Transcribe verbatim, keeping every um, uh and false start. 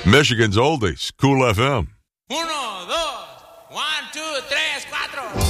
Michigan's oldies, Cool F M. Uno, dos, one, two, tres, cuatro.